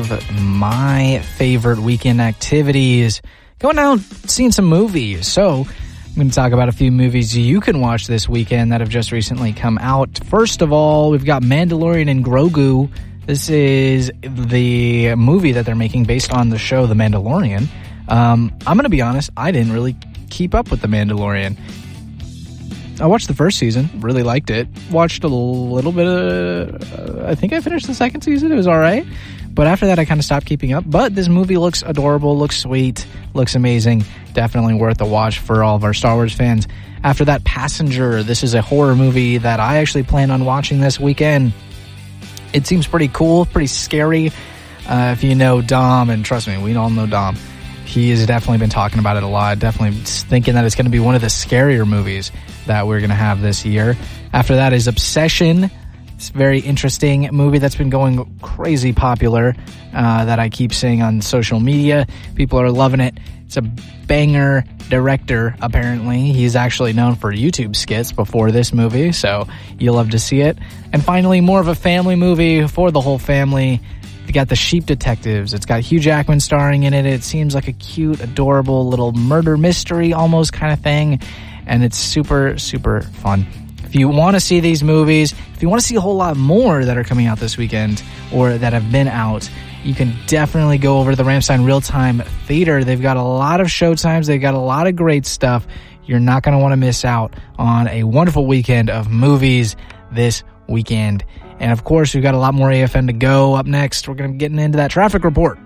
of my favorite weekend activities, going out seeing some movies. So I'm going to talk about a few movies you can watch this weekend that have just recently come out. First of all, we've got Mandalorian and Grogu. This is the movie that they're making based on the show The Mandalorian. I'm going to be honest, I didn't really keep up with The Mandalorian. I watched the first season, really liked it. Watched a little bit of, I think I finished the second season, it was alright. But after that, I kind of stopped keeping up. But this movie looks adorable, looks sweet, looks amazing. Definitely worth a watch for all of our Star Wars fans. After that, Passenger. This is a horror movie that I actually plan on watching this weekend. It seems pretty cool, pretty scary. If you know Dom, and trust me, we all know Dom. He has definitely been talking about it a lot, definitely thinking that it's going to be one of the scarier movies that we're going to have this year. After that is Obsession. It's a very interesting movie that's been going crazy popular that I keep seeing on social media. People are loving it. It's a banger director, apparently. He's actually known for YouTube skits before this movie, so you'll love to see it. And finally, more of a family movie for the whole family. You got The Sheep Detectives. It's got Hugh Jackman starring in it. It seems like a cute, adorable little murder mystery almost kind of thing. And it's super, super fun. If you want to see these movies, if you want to see a whole lot more that are coming out this weekend or that have been out, you can definitely go over to the Ramstein Real-Time Theater. They've got a lot of showtimes. They've got a lot of great stuff. You're not going to want to miss out on a wonderful weekend of movies this weekend. And of course, we've got a lot more AFN to go. Up next, we're going to be getting into that traffic report.